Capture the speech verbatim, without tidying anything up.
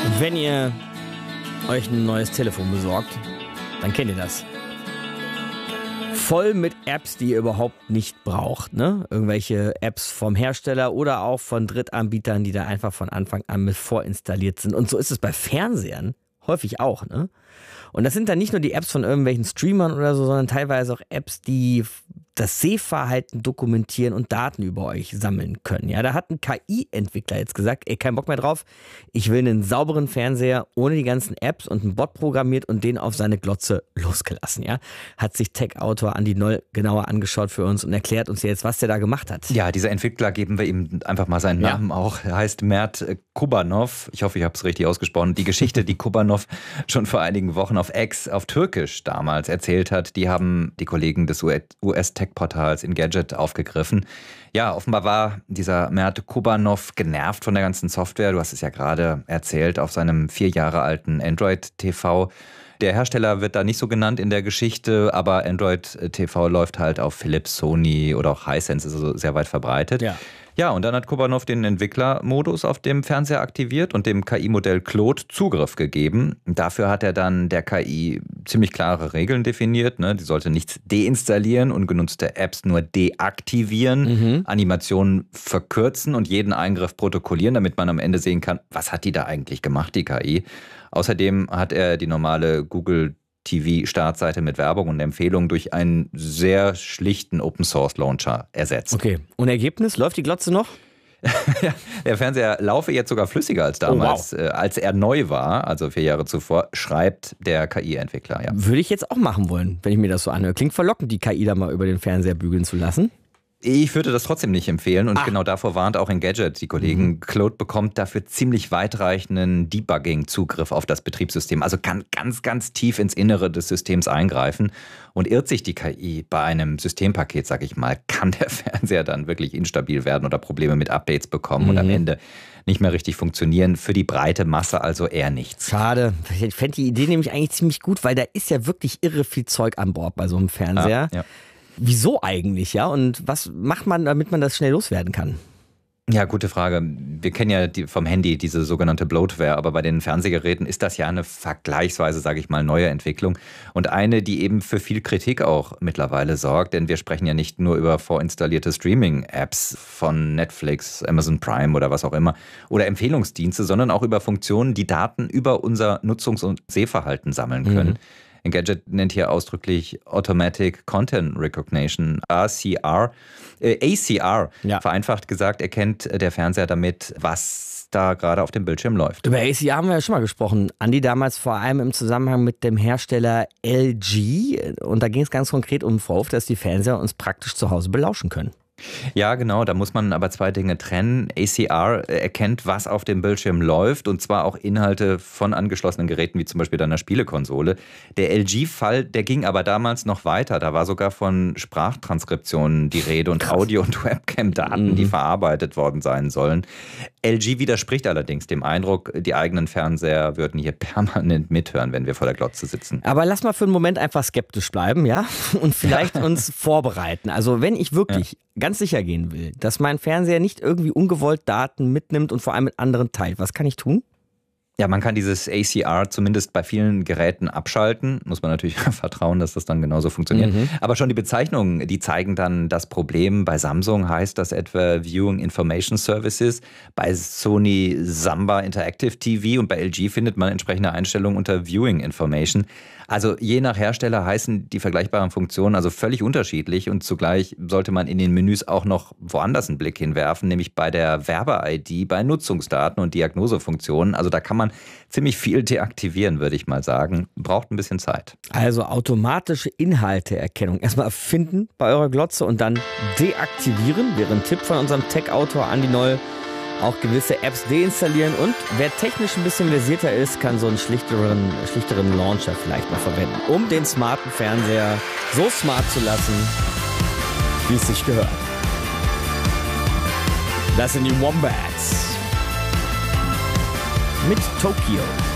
Wenn ihr euch ein neues Telefon besorgt, dann kennt ihr das. Voll mit Apps, die ihr überhaupt nicht braucht, ne? Irgendwelche Apps vom Hersteller oder auch von Drittanbietern, die da einfach von Anfang an mit vorinstalliert sind. Und so ist es bei Fernsehern häufig auch, ne? Und das sind dann nicht nur die Apps von irgendwelchen Streamern oder so, sondern teilweise auch Apps, die das Sehverhalten dokumentieren und Daten über euch sammeln können. Ja, da hat ein K I-Entwickler jetzt gesagt, ey, kein Bock mehr drauf, ich will einen sauberen Fernseher ohne die ganzen Apps und einen Bot programmiert und den auf seine Glotze losgelassen. Ja, hat sich Tech-Autor Andi Noll genauer angeschaut für uns und erklärt uns jetzt, was der da gemacht hat. Ja, dieser Entwickler, geben wir ihm einfach mal seinen Ja. Namen auch. Er heißt Mert Kubanov. Ich hoffe, ich habe es richtig ausgesprochen. Die Geschichte, die Kubanov schon vor einigen Wochen auf X, auf Türkisch damals erzählt hat, die haben die Kollegen des U S-Tech-Portals Engadget aufgegriffen. Ja, offenbar war dieser Mert Kubanov genervt von der ganzen Software. Du hast es ja gerade erzählt, auf seinem vier Jahre alten Android-T V. Der Hersteller wird da nicht so genannt in der Geschichte, aber Android-T V läuft halt auf Philips, Sony oder auch Hisense, ist also sehr weit verbreitet. Ja. Ja, und dann hat Kubanov den Entwicklermodus auf dem Fernseher aktiviert und dem K I-Modell Claude Zugriff gegeben. Dafür hat er dann der K I ziemlich klare Regeln definiert. Ne? Die sollte nichts deinstallieren, ungenutzte Apps nur deaktivieren, Mhm. Animationen verkürzen und jeden Eingriff protokollieren, damit man am Ende sehen kann, was hat die da eigentlich gemacht, die K I. Außerdem hat er die normale Google T V-Startseite mit Werbung und Empfehlungen durch einen sehr schlichten Open-Source-Launcher ersetzt. Okay, und Ergebnis? Läuft die Glotze noch? Ja, der Fernseher laufe jetzt sogar flüssiger als damals, Oh, äh, als er neu war, also vier Jahre zuvor, schreibt der K I-Entwickler. Ja. Würde ich jetzt auch machen wollen, wenn ich mir das so anhöre. Klingt verlockend, die K I da mal über den Fernseher bügeln zu lassen. Ich würde das trotzdem nicht empfehlen und Ah. genau davor warnt auch Engadget die Kollegen. Mhm. Claude bekommt dafür ziemlich weitreichenden Debugging-Zugriff auf das Betriebssystem, also kann ganz, ganz tief ins Innere des Systems eingreifen. Und irrt sich die K I bei einem Systempaket, sag ich mal, kann der Fernseher dann wirklich instabil werden oder Probleme mit Updates bekommen Mhm. und am Ende nicht mehr richtig funktionieren. Für die breite Masse also eher nichts. Schade. Ich fände die Idee nämlich eigentlich ziemlich gut, weil da ist ja wirklich irre viel Zeug an Bord bei so einem Fernseher. Ja, ja. Wieso eigentlich, ja? Und was macht man, damit man das schnell loswerden kann? Ja, gute Frage. Wir kennen ja die, vom Handy diese sogenannte Bloatware, aber bei den Fernsehgeräten ist das ja eine vergleichsweise, sage ich mal, neue Entwicklung und eine, die eben für viel Kritik auch mittlerweile sorgt, denn wir sprechen ja nicht nur über vorinstallierte Streaming-Apps von Netflix, Amazon Prime oder was auch immer oder Empfehlungsdienste, sondern auch über Funktionen, die Daten über unser Nutzungs- und Sehverhalten sammeln können. Mhm. Engadget nennt hier ausdrücklich Automatic Content Recognition, A C R. Äh, A C R, Ja. Vereinfacht gesagt, erkennt der Fernseher damit, was da gerade auf dem Bildschirm läuft. Über A C R haben wir ja schon mal gesprochen. Andi, damals vor allem im Zusammenhang mit dem Hersteller L G. Und da ging es ganz konkret um den Vorwurf, dass die Fernseher uns praktisch zu Hause belauschen können. Ja, genau, da muss man aber zwei Dinge trennen. A C R erkennt, was auf dem Bildschirm läuft und zwar auch Inhalte von angeschlossenen Geräten, wie zum Beispiel deiner Spielekonsole. Der L G-Fall, der ging aber damals noch weiter. Da war sogar von Sprachtranskriptionen die Rede und Krass. Audio- und Webcam-Daten, Mhm. die verarbeitet worden sein sollen. L G widerspricht allerdings dem Eindruck, die eigenen Fernseher würden hier permanent mithören, wenn wir vor der Glotze sitzen. Aber lass mal für einen Moment einfach skeptisch bleiben, ja? Und vielleicht uns vorbereiten. Also wenn ich wirklich ganz sicher gehen will, dass mein Fernseher nicht irgendwie ungewollt Daten mitnimmt und vor allem mit anderen teilt, was kann ich tun? Ja, man kann dieses A C R zumindest bei vielen Geräten abschalten. Muss man natürlich vertrauen, dass das dann genauso funktioniert. Mhm. Aber schon die Bezeichnungen, die zeigen dann das Problem. Bei Samsung heißt das etwa Viewing Information Services, bei Sony Samba Interactive T V und bei L G findet man entsprechende Einstellungen unter Viewing Information. Also je nach Hersteller heißen die vergleichbaren Funktionen also völlig unterschiedlich und zugleich sollte man in den Menüs auch noch woanders einen Blick hinwerfen, nämlich bei der Werbe-I D, bei Nutzungsdaten und Diagnosefunktionen. Also da kann man ziemlich viel deaktivieren, würde ich mal sagen. Braucht ein bisschen Zeit. Also automatische Inhalteerkennung. Erstmal finden bei eurer Glotze und dann deaktivieren. Wäre ein Tipp von unserem Tech-Autor Andi Noll. Auch gewisse Apps deinstallieren und wer technisch ein bisschen versierter ist, kann so einen schlichteren, schlichteren Launcher vielleicht mal verwenden, um den smarten Fernseher so smart zu lassen, wie es sich gehört. Das sind die Wombats mit Tokyo.